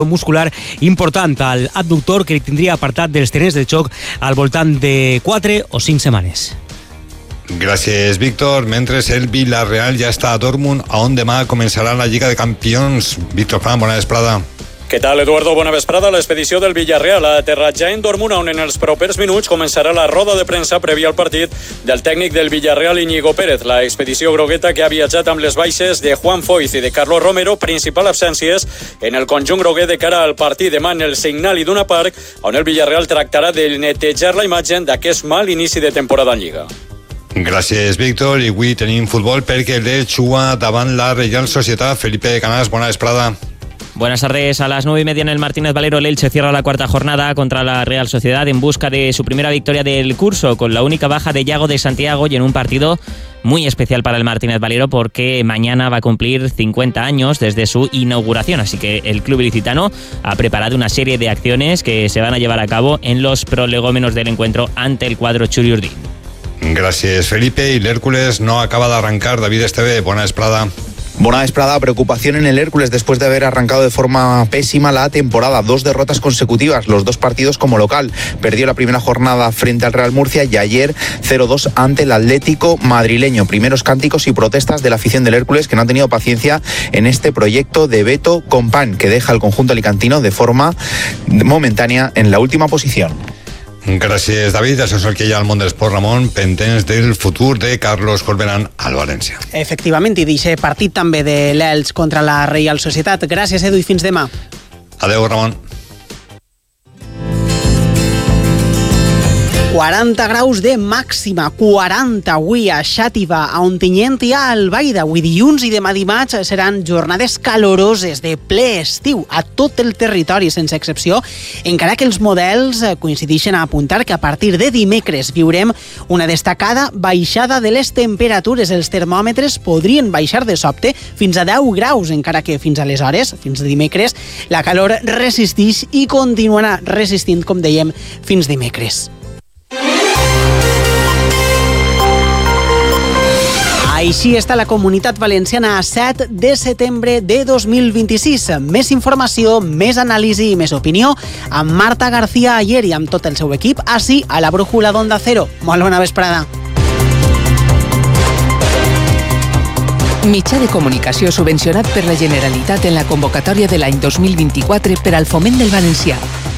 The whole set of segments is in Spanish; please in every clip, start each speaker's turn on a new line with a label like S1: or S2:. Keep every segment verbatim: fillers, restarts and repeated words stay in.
S1: muscular important al abductor que tindria apartat dels terrenys de xoc al voltant de quatre o cinc setmanes.
S2: Gràcies, Víctor. Mentre el Villarreal ja està a Dortmund, on demà començarà la Lliga de Campions. Víctor Fran, bona vesprada.
S3: Què tal, Eduardo? Bona vesprada. L'expedició del Villarreal ha aterrat ja en Dortmund, on en els propers minuts començarà la roda de premsa prèvia al partit del tècnic del Villarreal, Íñigo Pérez. La expedició grogueta que ha viatjat amb les baixes de Juan Foyth i de Carlos Romero, principal absències en el conjunt groguer de cara al partit demà en el Signal Iduna Park, on el Villarreal tractarà de netejar la imatge d'aquest mal inici de temporada en Lliga.
S2: Gràcies, Víctor. I avui tenim futbol perquè l'Elx juga davant la Reial Societat. Felipe Canals, bona vesprada.
S4: Buenas tardes. A las nueve y media en el Martínez Valero, el Elche cierra la cuarta jornada contra la Real Sociedad en busca de su primera victoria del curso, con la única baja de Yago de Santiago y en un partido muy especial para el Martínez Valero porque mañana va a cumplir cincuenta años desde su inauguración, así que el club ilicitano ha preparado una serie de acciones que se van a llevar a cabo en los prolegómenos del encuentro ante el cuadro Churiurdin.
S2: Gràcies, Felipe. Y el Hércules no acaba de arrancar. David Esteve, bona vesprada.
S5: Buena vesprada. Preocupación en el Hércules después de haber arrancado de forma pésima la temporada. Dos derrotas consecutivas, los dos partidos como local. Perdió la primera jornada frente al Real Murcia y ayer cero dos ante el Atlético madrileño. Primeros cánticos y protestas de la afición del Hércules, que no ha tenido paciencia en este proyecto de Beto Compán, que deja al conjunto alicantino de forma momentánea en la última posición.
S2: Gràcies, David. Això és el que hi ha al món de l'esport, Ramon, pendents del futur de Carlos Corberán al València.
S6: Efectivament, i d'aquest partit també de l'Elx contra la Reial Societat. Gràcies, Edu, i fins demà.
S2: Adeu, Ramon.
S6: quaranta graus de màxima, quaranta avui a Xàtiva, a Ontinyent i a Albaida. Avui dilluns i demà dimarts seran jornades caloroses de ple estiu a tot el territori, sense excepció, encara que els models coincideixen a apuntar que a partir de dimecres viurem una destacada baixada de les temperatures. Els termòmetres podrien baixar de sobte fins a deu graus, encara que fins aleshores, fins dimecres, la calor resisteix i continuarà resistint, com dèiem, fins dimecres. Així està la Comunitat Valenciana a set de setembre de dos mil vint-i-sis. Més informació, més anàlisi i més opinió amb Marta García Ayer i amb tot el seu equip, així a la brújula d'Onda Cero. Molt bona vesprada.
S7: Mitjà de comunicació subvencionat per la Generalitat en la convocatòria de l'any dos mil vint-i-quatre per al foment del valencià.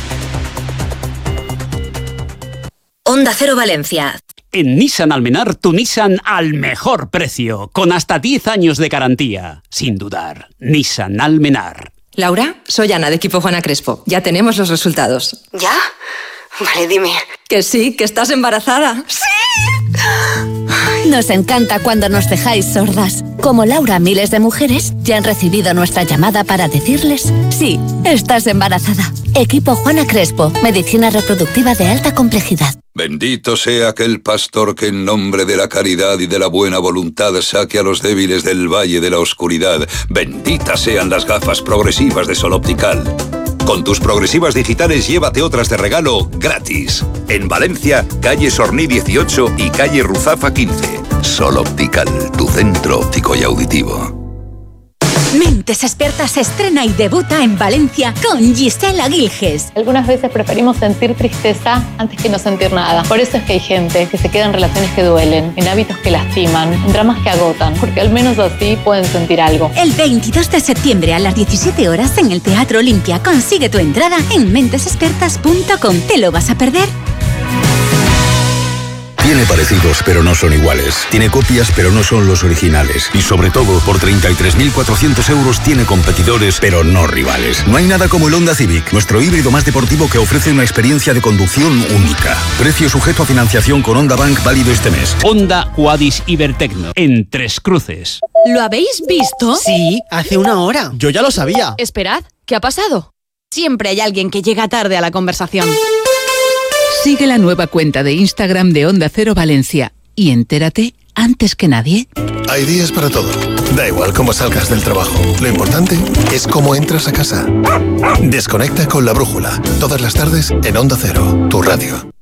S8: Onda Cero Valencia.
S9: En Nissan Almenar, tu Nissan al mejor precio, con hasta diez años de garantía. Sin dudar, Nissan Almenar.
S8: Laura, soy Ana de Equipo Juana Crespo. Ya tenemos los resultados.
S10: ¿Ya? Vale, dime.
S8: Que sí, que estás embarazada.
S10: ¡Sí!
S11: Nos encanta cuando nos dejáis sordas. Como Laura, miles de mujeres ya han recibido nuestra llamada para decirles: sí, estás embarazada. Equipo Juana Crespo, medicina reproductiva de alta complejidad.
S12: Bendito sea aquel pastor que en nombre de la caridad y de la buena voluntad saque a los débiles del valle de la oscuridad. Benditas sean las gafas progresivas de Sol Optical. Con tus progresivas digitales llévate otras de regalo gratis. En Valencia, calle Sorní dieciocho y calle Ruzafa quince. Sol Optical, tu centro óptico y auditivo.
S13: Mentes Expertas se estrena y debuta en Valencia con Gisela Gilges.
S14: Algunas veces preferimos sentir tristeza antes que no sentir nada. Por eso es que hay gente que se queda en relaciones que duelen, en hábitos que lastiman, en dramas que agotan, porque al menos así pueden sentir algo.
S13: El veintidós de septiembre a las diecisiete horas en el Teatro Olimpia. Consigue tu entrada en mentes expertas punto com. ¿Te lo vas a perder?
S15: Tiene parecidos, pero no son iguales. Tiene copias, pero no son los originales. Y sobre todo, por treinta y tres mil cuatrocientos euros tiene competidores, pero no rivales. No hay nada como el Honda Civic, nuestro híbrido más deportivo que ofrece una experiencia de conducción única. Precio sujeto a financiación con Honda Bank válido este mes.
S9: Honda Quadis Ibertecno, en Tres Cruces.
S16: ¿Lo habéis visto?
S6: Sí, hace una hora.
S17: Yo ya lo sabía.
S16: Esperad, ¿qué ha pasado? Siempre hay alguien que llega tarde a la conversación.
S7: Sigue la nueva cuenta de Instagram de Onda Cero Valencia y entérate antes que nadie.
S18: Hay días para todo. Da igual cómo salgas del trabajo. Lo importante es cómo entras a casa. Desconecta con La Brújula. Todas las tardes en Onda Cero, tu radio.